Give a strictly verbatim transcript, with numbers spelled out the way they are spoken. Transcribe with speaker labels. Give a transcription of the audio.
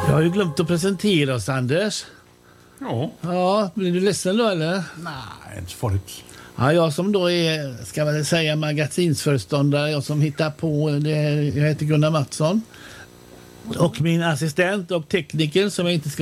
Speaker 1: Jag har ju glömt att presentera oss, Anders.
Speaker 2: Ja.
Speaker 1: Ja, blir du ledsen då eller?
Speaker 2: Nej, inte så farligt.
Speaker 1: Ja, jag som då är, ska man säga, magasinsföreståndare, jag som hittar på det, jag heter Gunnar Mattsson. Och min assistent och tekniker som jag inte ska